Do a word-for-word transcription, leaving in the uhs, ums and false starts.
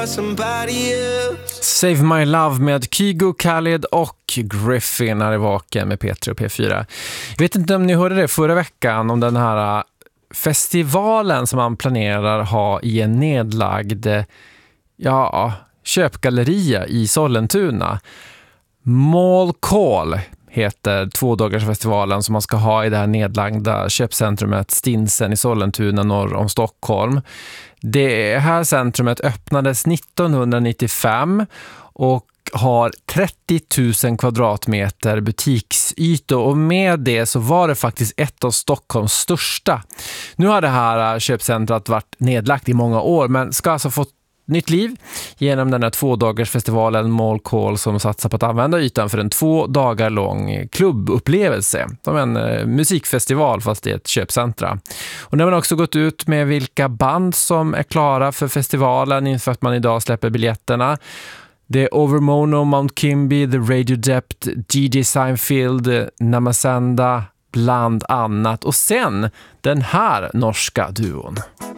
Save My Love med Kygo, Khaled och Griffin är i vaken med P tre och P fyra. Jag vet inte om ni hörde det förra veckan om den här festivalen som man planerar ha i en nedlagd ja, köpgalleria i Sollentuna. Mall Call heter tvådagarsfestivalen som man ska ha i det här nedlagda köpcentrumet Stinsen i Sollentuna norr om Stockholm. Det här centrumet öppnades nittonhundranittiofem och har trettio tusen kvadratmeter butiksytor och med det så var det faktiskt ett av Stockholms största. Nu har det här köpcentret varit nedlagt i många år men ska alltså få nytt liv genom den här tvådagarsfestivalen Mall Call som satsar på att använda ytan för en två dagar lång klubbupplevelse. Som en eh, musikfestival fast i ett köpcentra. Och nu har man också gått ut med vilka band som är klara för festivalen inför att man idag släpper biljetterna. Det är Overmono, Mount Kimby, The Radio Depth, G D Seinfeld, Namasanda bland annat. Och sen den här norska duon.